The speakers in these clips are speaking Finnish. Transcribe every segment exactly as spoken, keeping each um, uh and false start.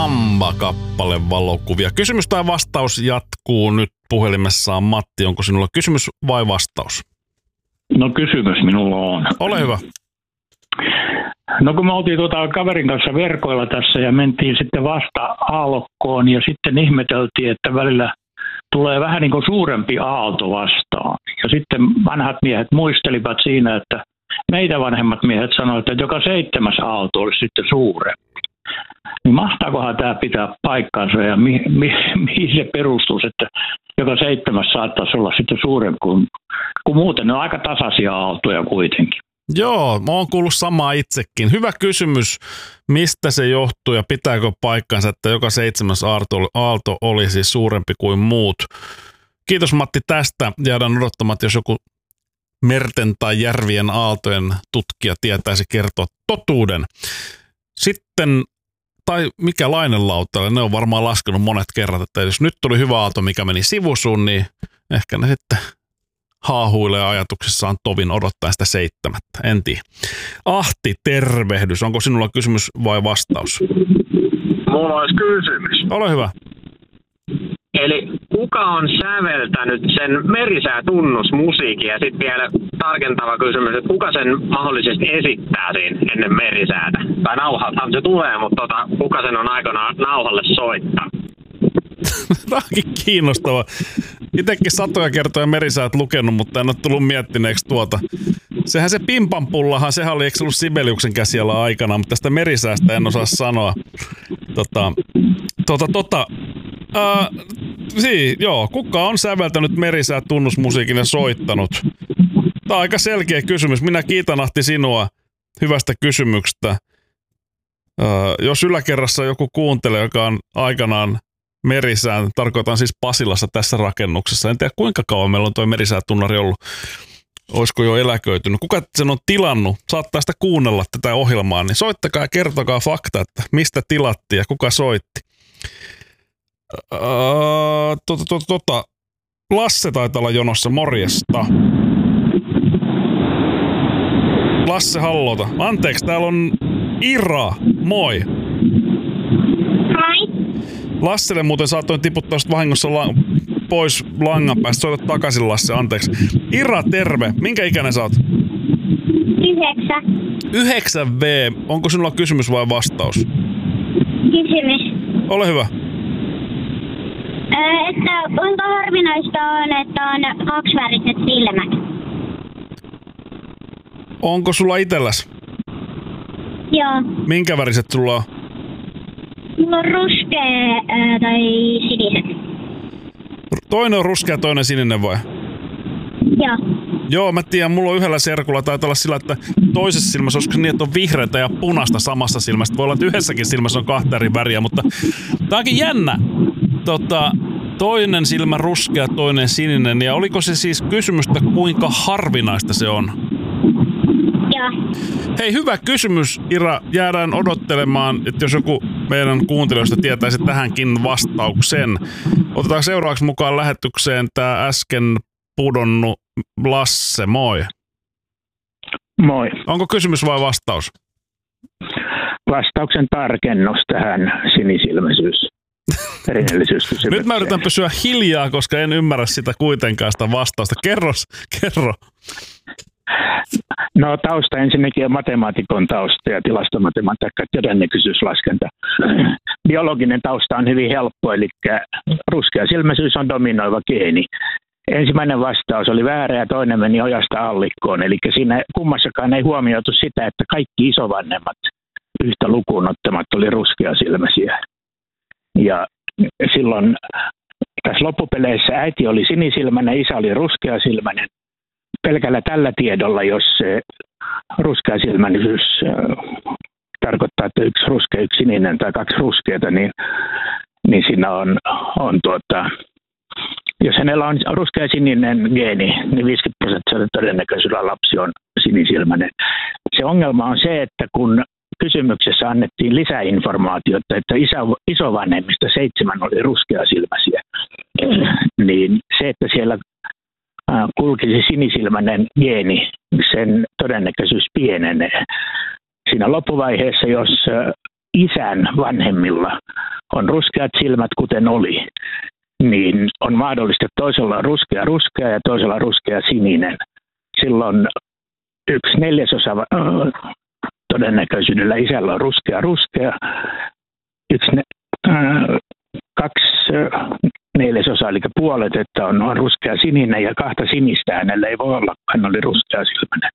Samba-kappale valokuvia. Kysymys tai vastaus jatkuu nyt puhelimessaan. Matti, onko sinulla kysymys vai vastaus? No kysymys minulla on. Ole hyvä. No kun me oltiin tuota kaverin kanssa verkoilla tässä ja mentiin sitten vasta aallokkoon ja sitten ihmeteltiin, että välillä tulee vähän niin kuin suurempi aalto vastaan. Ja sitten vanhat miehet muistelivat siinä, että meitä vanhemmat miehet sanoivat, että joka seitsemäs aalto olisi sitten suurempi. Niin mahtaakohan tämä pitää paikkaansa ja mi- mi- mihin se perustuu, että joka seitsemäs saattaisi olla sitten suurempi kuin, kuin muuten. Ne on aika tasaisia aaltoja kuitenkin. Joo, mä oon kuullut samaa itsekin. Hyvä kysymys, mistä se johtuu ja pitääkö paikkansa, että joka seitsemäs aalto, aalto olisi suurempi kuin muut. Kiitos Matti tästä. Jäädään odottamaan, että jos joku merten tai järvien aaltojen tutkija tietäisi kertoa totuuden. Sitten, tai mikä lainelautalle, ne on varmaan laskenut monet kerrat, että jos nyt tuli hyvä aalto, mikä meni sivusuun, niin ehkä ne sitten haahuilee ajatuksissaan tovin odottaa sitä seitsemättä. En tiedä. Ahti, tervehdys. Onko sinulla kysymys vai vastaus? Mulla olisi kysymys. Ole hyvä. Eli kuka on säveltänyt sen merisäätunnusmusiikin ja sitten vielä tarkentava kysymys, että kuka sen mahdollisesti esittää siinä ennen merisäätä? Tai nauhaltahan se tulee, mutta tota, kuka sen on aikanaan nauhalle soittaa? Tämä onkin kiinnostava. Itsekin satoja kertoja merisäät lukenut, mutta en ole tullut miettineeksi tuota. Sehän se Pimpanpullahan, sehän oli, eikö se ollut Sibeliuksen käsiala aikana, mutta tästä merisäästä en osaa sanoa. Tota, tota, tota. Ää, sii, joo, kuka on säveltänyt merisäät tunnusmusiikin ja soittanut? Tämä on aika selkeä kysymys. Minä kiitän Ahti sinua hyvästä kysymyksestä. Ää, jos yläkerrassa joku kuuntelee, joka on aikanaan merisään, tarkoitan siis Pasilassa tässä rakennuksessa. En tiedä kuinka kauan meillä on tuo merisäätunnari ollut. Olisiko jo eläköitynyt. Kuka sen on tilannut? Saattaa sitä kuunnella tätä ohjelmaa, niin soittakaa ja kertokaa fakta, että mistä tilattiin ja kuka soitti. Öö, tota, tota, tota. Lasse taitaa olla jonossa, morjesta. Lasse, hallota. Anteeksi, täällä on Ira. Moi. Moi. Lasselle muuten saatoin tiputtaa vahingossa la- pois langan päästä. Soita takaisin, Lasse, anteeksi. Ira, terve. Minkä ikäinen sä oot? Yhdeksän. yhdeksän V. Onko sinulla kysymys vai vastaus? Kysymys. Ole hyvä. Öö, että kuinka harvinaista on, että on kaksiväriset silmät? Onko sulla itelläs? Joo. Minkä väriset sulla on? Mulla on ruskea öö, tai siniset. Toinen on ruskea, toinen sininen vai? Joo. Joo, mä tiedän, mulla on yhdellä serkulla taitaa olla sillä, että toisessa silmässä olisiko niin, että on vihreätä ja punaista samassa silmässä. Voi olla, että yhdessäkin silmässä on kahta eri väriä, mutta tää onkin jännä. Tota, toinen silmä ruskea, toinen sininen. Ja oliko se siis kysymystä, kuinka harvinaista se on? Joo. Hei, hyvä kysymys, Ira. Jäädään odottelemaan, että jos joku meidän kuuntelijoista tietäisi tähänkin vastauksen. Otetaan seuraavaksi mukaan lähetykseen tämä äsken pudonnut Lasse. Moi. Moi. Onko kysymys vai vastaus? Vastauksen tarkennus tähän sinisilmäisyys. Perinnöllisyyskysymykseen. Nyt mä yritän pysyä hiljaa, koska en ymmärrä sitä kuitenkaan sitä vastausta. Kerro, kerro. No tausta ensinnäkin on matemaatikon tausta ja tilastomatematiikka ja todennäköisyyslaskenta. Biologinen tausta on hyvin helppo, eli ruskeasilmäisyys on dominoiva geeni. Ensimmäinen vastaus oli väärä ja toinen meni ojasta allikkoon, eli siinä kummassakaan ei huomioitu sitä, että kaikki isovanhemmat yhtä lukuun ottamatta oli ruskeasilmäisiä. Ja silloin tässä loppupeleissä äiti oli sinisilmäinen, isä oli ruskeasilmäinen. Pelkällä tällä tiedolla, jos se ruskeasilmäisyys äh, tarkoittaa, että yksi ruskea, yksi sininen tai kaksi ruskeata, niin, niin siinä on, on tuota, jos hänellä on ruskea sininen geeni, niin viisikymmentä prosenttia todennäköisyydellä lapsi on sinisilmäinen. Se ongelma on se, että kun kysymyksessä annettiin lisäinformaatiota, että isä, isovanhemmista seitsemän oli ruskeasilmäisiä, niin se, että siellä kulkisi sinisilmäinen geeni, sen todennäköisyys pienenee. Siinä loppuvaiheessa, jos isän vanhemmilla on ruskeat silmät, kuten oli, niin on mahdollista, että toisella on ruskea ruskea ja toisella ruskea sininen. Silloin yksi neljäsosa äh, todennäköisyydellä isällä on ruskea ruskea, yksi ne, äh, kaksi äh, neljäsosa, eli puolet, että on, on ruskea sininen ja kahta sinistä hänellä ei voi olla, kun hän oli ruskea silmäinen.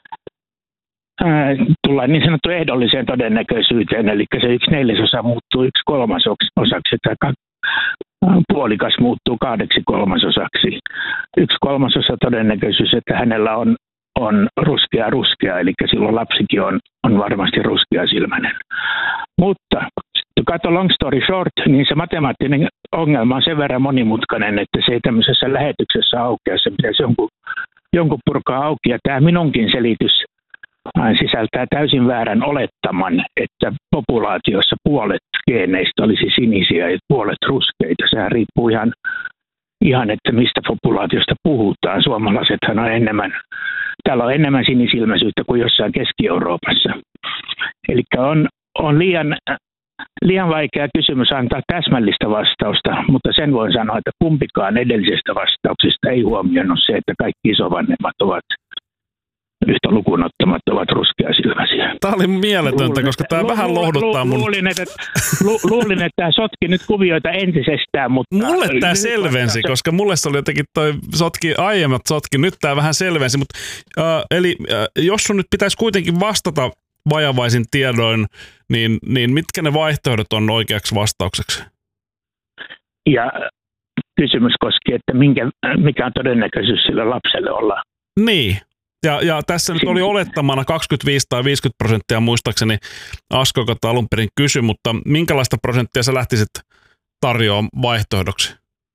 Äh, tullaan niin sanottu ehdolliseen todennäköisyyteen, eli se yksi neljäsosa muuttuu yksi kolmasosaksi, että puolikas muuttuu kahdeksi kolmasosaksi. Yksi kolmasosa todennäköisyys, että hänellä on, on ruskea ruskea, eli silloin lapsikin on, on varmasti ruskea silmäinen. Mutta to cut a long story short, niin se matemaattinen ongelma on sen verran monimutkainen, että se ei tämmöisessä lähetyksessä aukea, se pitäisi jonkun, jonkun purkaa auki. Ja tämä minunkin selitys sisältää täysin väärän olettaman, että populaatiossa puolet geeneistä olisi sinisiä ja puolet ruskeita. Sehän riippuu ihan, ihan, että mistä populaatiosta puhutaan. Suomalaisethan on enemmän, täällä on enemmän sinisilmäisyyttä kuin jossain Keski-Euroopassa. Eli on, on liian, liian vaikea kysymys antaa täsmällistä vastausta, mutta sen voin sanoa, että kumpikaan edellisestä vastauksesta ei huomioinut se, että kaikki isovanhemmat ovat yhtä lukuun ottamatta ovat ruskeasilmäisiä. Tämä oli mieletöntä, luulin, koska tämä lu, vähän lohduttaa mun... Luulin, että, lu, luulin, että tämä sotki nyt kuvioita entisestään, mutta... Mulle tämä selvensi, se... koska mulle se oli jotenkin toi sotki, aiemmat sotki, nyt tämä vähän selvensi. Mutta, äh, eli äh, jos sun nyt pitäisi kuitenkin vastata vajavaisin tiedoin, niin, niin mitkä ne vaihtoehdot on oikeaksi vastaukseksi? Ja kysymys koski, että minkä, mikä on todennäköisyys sille lapselle olla... Niin. Ja, ja tässä nyt oli olettamana kaksikymmentäviisi tai viisikymmentä prosenttia muistaakseni Asko, joka alun perin kysyi, mutta minkälaista prosenttia sä lähtisit tarjoamaan vaihtoehdoksi?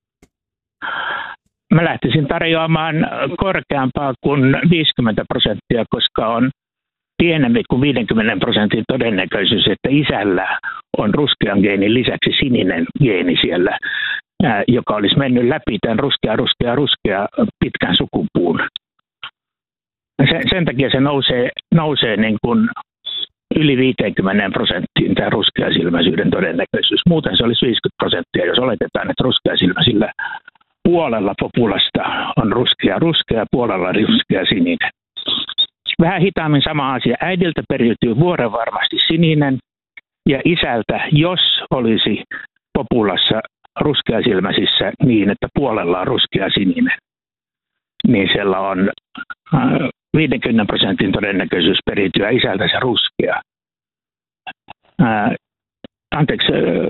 Mä lähtisin tarjoamaan korkeampaa kuin viisikymmentä prosenttia, koska on pienempi kuin viisikymmentä prosentin todennäköisyys, että isällä on ruskean geenin lisäksi sininen geeni siellä, joka olisi mennyt läpi tämän ruskea, ruskea, ruskea pitkän sukupuun. Sen, sen takia se nousee, nousee niin kuin yli viisikymmentä prosenttiin tämä ruskeasilmäisyyden todennäköisyys. Muuten se olisi viisikymmentä prosenttia, jos oletetaan, että ruskeasilmäisillä puolella populasta on ruskea ruskea, puolella ruskea sininen. Vähän hitaammin sama asia. Äidiltä periytyy vuorenvarmasti sininen ja isältä, jos olisi populassa ruskeasilmäisissä niin, että puolella on ruskea sininen, niin siellä on viisikymmentä prosentin todennäköisyys periytyä isältä se ruskea. Ää, anteeksi,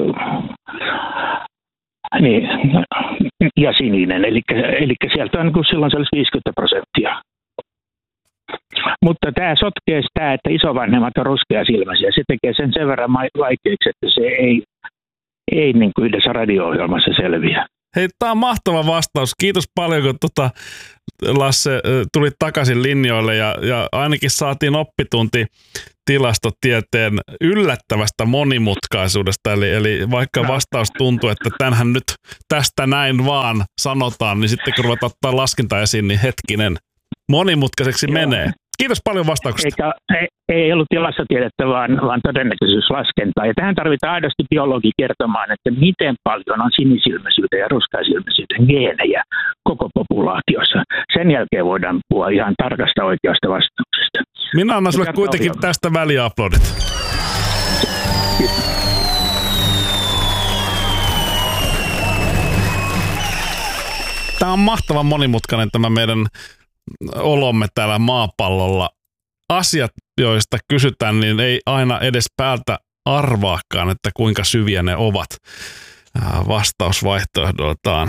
ää, niin, ja sininen, eli, eli sieltä on kun silloin se olisi viisikymmentä prosenttia. Mutta tämä sotkee sitä, että isovanhemmat on ruskeasilmäisiä. Se tekee sen sen verran vaikeaksi, että se ei, ei niin kuin yhdessä radio-ohjelmassa selviä. Hei, tämä on mahtava vastaus. Kiitos paljon, kun tuota, Lasse tuli takaisin linjoille ja, ja ainakin saatiin oppitunti tilastotieteen yllättävästä monimutkaisuudesta. Eli, eli vaikka vastaus tuntuu, että tämänhän nyt tästä näin vaan sanotaan, niin sitten kun ruvetaan ottaa laskinta esiin, niin hetkinen, monimutkaiseksi Joo. menee. Kiitos paljon vastauksesta. Eikä, ei, ei ollut tilastotiedettä, vaan, vaan todennäköisyyslaskentaa. Ja tähän tarvitaan aidosti biologi kertomaan, että miten paljon on sinisilmäisyyden ja ruskeasilmäisyyden geenejä koko populaatiossa. Sen jälkeen voidaan puhua ihan tarkasta oikeasta vastauksesta. Minä annan sulle kuitenkin ohjelma. Tästä väliaplodit. Tämä on mahtavan monimutkainen tämä meidän olomme täällä maapallolla. Asiat, joista kysytään, niin ei aina edes päältä arvaakaan, että kuinka syviä ne ovat vastausvaihtoehdoltaan.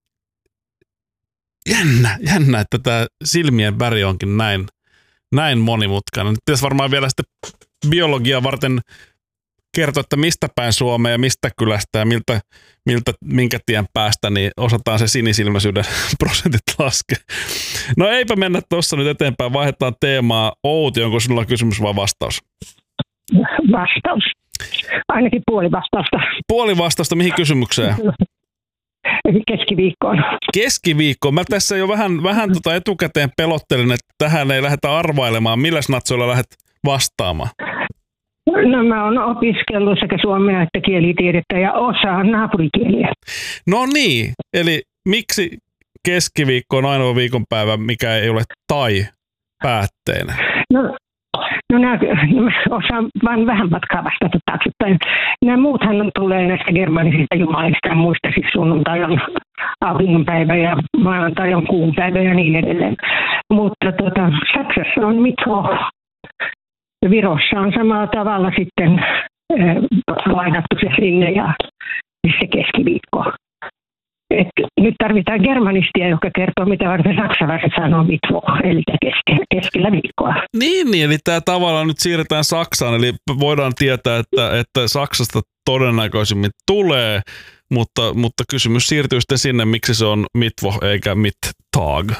Jännä, jännä, että tämä silmien väri onkin näin, näin monimutkainen. Nyt pitäisi varmaan vielä sitten biologia varten kertoa, että mistä päin Suomea ja mistä kylästä ja miltä, miltä, minkä tien päästä, niin osataan se sinisilmäisyyden prosentit laskea. No eipä mennä tuossa nyt eteenpäin, vaihdetaan teemaa. Outi, onko sinulla kysymys vai vastaus? Vastaus. Ainakin puoli vastausta. Puoli vastausta mihin kysymykseen? Keskiviikkoon. Keskiviikkoon. Mä tässä jo vähän, vähän tota etukäteen pelottelin, että tähän ei lähdetä arvailemaan. Milläs natsoilla lähdet vastaamaan? No mä oon opiskellut sekä suomea että kielitiedettä ja osaan naapurikieliä. No niin, eli miksi keskiviikko on ainoa viikonpäivä, mikä ei ole tai päätteenä? No, no nämä, mä osaan vain vähän matkaa vastata taaksepäin. Nämä muuthan tulee näistä germanisista jumalista ja muista, siis sunnuntai on auringonpäivä ja maanantai on kuunpäivä ja niin edelleen. Mutta tota, Saksassa on Mittwoch. Virossa on samalla tavalla sitten äh, lainattu se sinne ja se keskiviikko. Et nyt tarvitaan germanistia, joka kertoo, mitä varten saksalaiset sanoo Mittwoch, eli keske, keskellä viikkoa. Niin, niin, eli tämä tavallaan nyt siirretään Saksaan, eli voidaan tietää, että, että Saksasta todennäköisimmin tulee, mutta, mutta kysymys siirtyy sitten sinne, miksi se on Mittwoch eikä Mittag.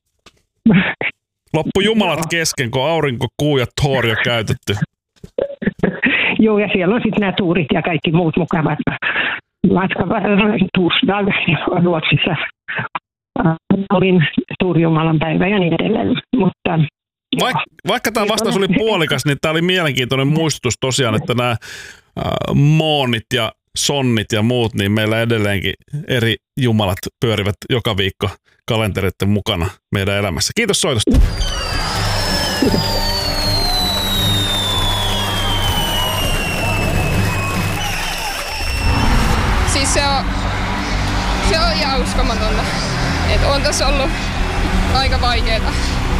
Loppu jumalat kesken, kun aurinko, kuu ja Thor jo käytetty. Joo, ja siellä on sitten nämä tuurit ja kaikki muut mukavat. Tuusdag Ruotsissa olin Tuurjumalan päivä ja niin edelleen. Mutta, Vaik, vaikka tämä vastaus oli puolikas, niin tämä oli mielenkiintoinen muistutus tosiaan, että nämä äh, moonit ja sonnit ja muut, niin meillä edelleenkin eri jumalat pyörivät joka viikko kalenteritten mukana meidän elämässä. Kiitos soitosta. Siis se on, se on ihan uskomatonta. Et on tässä ollut aika vaikeeta.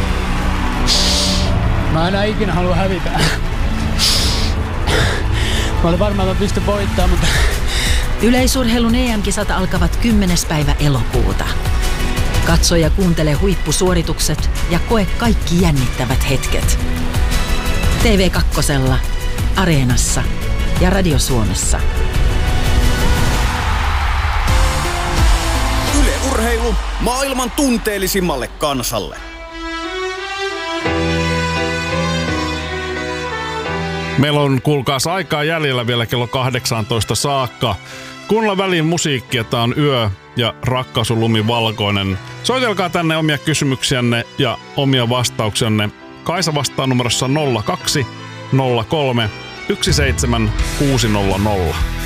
Mä enää ikinä halua hävitä. Mä olin varmaan, että mä pystyn voittamaan, mutta... Yleisurheilun E M-kisat alkavat kymmenes päivä elokuuta. Katso ja kuuntele huippusuoritukset ja koe kaikki jännittävät hetket. T V kaksi, Areenassa ja Radio Suomessa. Yle Urheilu maailman tunteellisimmalle kansalle. Meillä on, kuulkaas, aikaa jäljellä vielä kello kahdeksantoista saakka. Kuunnella väliin musiikkia, tää on Yö ja Rakkaus on lumivalkoinen. Soitelkaa tänne omia kysymyksiänne ja omia vastauksianne. Kaisa vastaa numerossa nolla kaksi nolla kolme yksi seitsemän kuusi nolla nolla.